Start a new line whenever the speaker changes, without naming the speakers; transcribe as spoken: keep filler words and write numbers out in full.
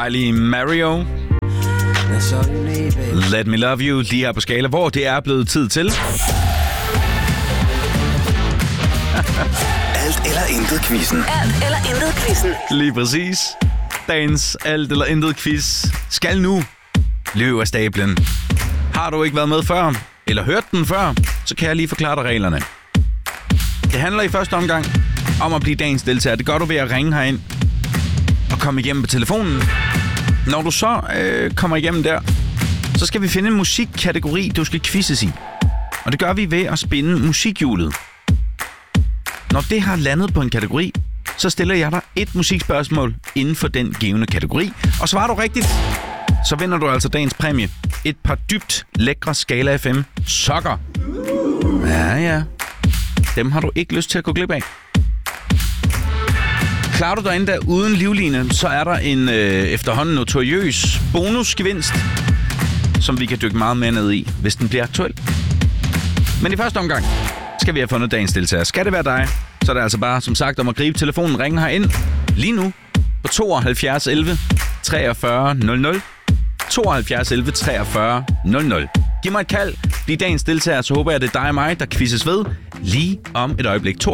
dejlige Mario. Let Me Love You lige her på Skala, hvor det er blevet tid til
Alt eller intet quizzen.
Alt eller intet quizzen.
Lige præcis. Dagens Alt eller intet quiz skal nu løbe af stablen. Har du ikke været med før, eller hørt den før, så kan jeg lige forklare dig reglerne. Det handler i første omgang om at blive dagens deltager. Det gør du ved at ringe herind og komme igennem på telefonen. Når du så øh, kommer igennem der, så skal vi finde en musikkategori, du skal quizzes i. Og det gør vi ved at spinde musikhjulet. Når det har landet på en kategori, så stiller jeg dig et musikspørgsmål inden for den givne kategori. Og svarer du rigtigt, så vinder du altså dagens præmie. Et par dybt lækre Skala F M sokker. Ja, ja. Dem har du ikke lyst til at gå glip af. Klarer du dig endda uden livline, så er der en øh, efterhånden notoriøs bonusgevinst, som vi kan dykke meget mere ned i, hvis den bliver aktuel. Men i første omgang skal vi have fundet dagens deltager. Skal det være dig, så er det altså bare, som sagt, om at gribe telefonen, ringe herind lige nu på tooghalvfjerds elleve treogfyrre nul nul. tooghalvfjerds elleve treogfyrre nul nul. Giv mig et kald, bliv dagens deltager, så håber jeg, det er dig og mig, der quizzes ved lige om et øjeblik.